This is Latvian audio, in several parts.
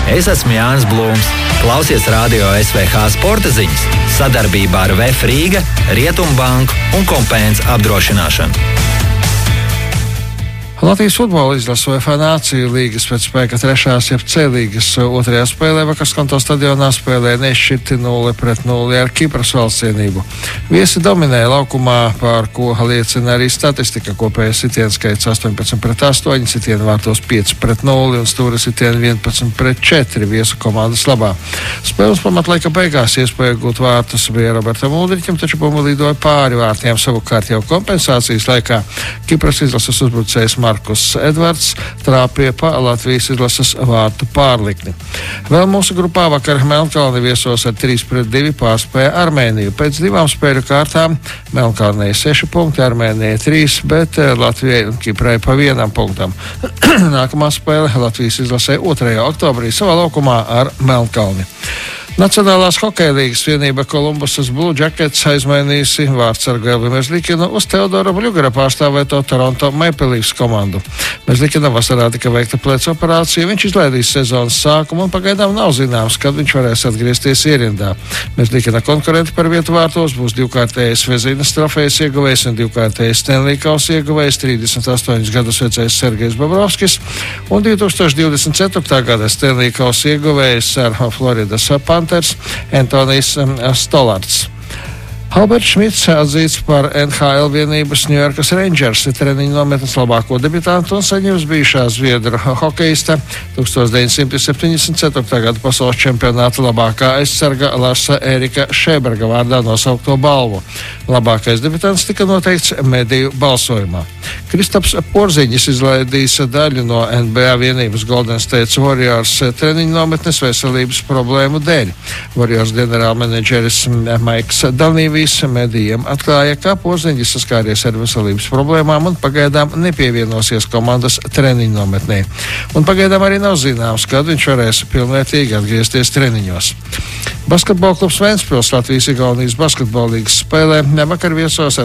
Es esmu Jānis Blūms. Klausies Radio SVH sporta ziņas sadarbībā ar VF Rīga, Rietumbanku un Kompēns apdrošināšanu. Latvijas futbola izlase UEFA Nāciju līgas pēc spēka 3. jeb C līgas 2. spēlē Vakarskonto stadionā spēlē nešķirti 0-0 ar Kipras valstsienību. Viesi dominēja laukumā, par ko liecina arī statistika. Kopējais sitienu skaits 18-8, sitienu vārtos 5-0 un stūra sitienu 11-4 viesu komandas labā. Spēles pamatlaika beigās iespēja gūt vārtus bija Robertam Uldriķam, taču bumba lidoja pāri vārtiem. Savukārt jau kompensācijas laikā Kipras izlases uzbrucējs Markus Edvards trāpīja pa Latvijas izlases vārtu pārlikni. Vēl mūsu grupā vakar Melnkalni viesos ar 3-2 pārspēja Armēniju. Pēc 2 spēļu kārtām Melnkalnei 6 punkti, Armēnijai 3, bet Latvijai un Kiprai pa 1 punktam. Nākamā spēle Latvijas izlasē 2. oktobrī savā laukumā ar Melnkalni. Nacionālās hokeja līgas vienība Kolumbusas Blue Jackets aizmainījusi vārdsargu Elvi Mezlikinu uz Teodora Bļugara pārstāvēto Toronto Maple Leafs komandu. Mezlikina vasarā tika veikta pleca operācija, viņš izlaidīs sezonas sākumu un pagaidām nav zināms, kad viņš varēs atgriezties ierindā. Mezlikina konkurenti par vietu vārtos būs 2-kārtējais Vezinas trofejas ieguvējs un 2-kārtējais Stanley Kausa ieguvējs 38 gadus vecais Sergejs Bobrovskis un 2024. gada Stanley Kausa ieguvējs ar Floridas Panthers Antonijs Stolards. Alberts Šmits atzīts par NHL vienības Ņujorkas Rangers treniņu nometnes labāko debitantu un saņems bijušā zviedru hokeista 1974. gada pasaules čempionāta labākā aizsarga Larsa Erika Šēberga vārdā nosaukto balvu. Labākais debitants tika noteikts mediju balsojumā. Kristaps Porziņš izlaidīs daļu no NBA vienības Golden State Warriors treniņu nometnes veselības problēmu dēļ. Warriors ģenerālmenedžeris Maiks Dalnīvijs medijiem atklāja, ka Porziņš saskāries ar veselības problēmām un pagaidām nepievienosies komandas treniņu nometnē. Un pagaidām arī nav zināms, kad viņš varēs pilnvērtīgi atgriezties treniņos. Basketbola klubs Ventspils Latvijas-Igaunijas basketbola līgas spēlē vakar viesos ar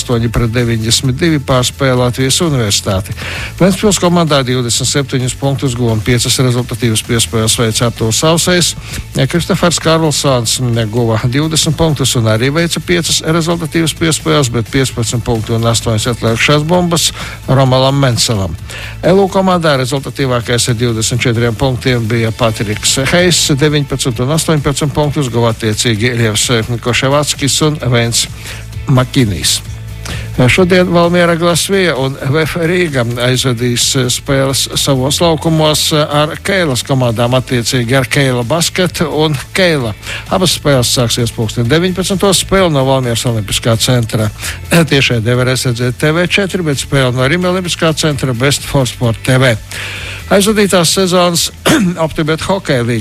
108-92 pārspēja Latvijas Universitāti. Ventspils komandā 27 punktus guva un 5 rezultatīvas piespēles veica Artūrs Sausais. Kristofers Karlsons guva 20 punktus un arī veica 5 rezultatīvas piespēles, bet 15 punktu un 8 atlikušās bumbas Romalam Menselam. LU komandā rezultatīvākais ar 24 punktiem bija Patriks Heiss, 19 un 18 punktus guva attiecīgi Lievs Koševatskis un Vents Makinijs. Šodien Valmiera Glasvija un VF Rīga aizvedīs spēles savos laukumos ar Keilas komandām, attiecīgi ar Keila Basket un Keila. Abas spēles sāksies 19. spēle no Valmieras Olimpiskā centra. Tiešai varēs redzēt TV4, bet spēle no Rīma Olimpiskā centra Best for Sport TV. Aizvadītās sezonas OptiBet hokeja līga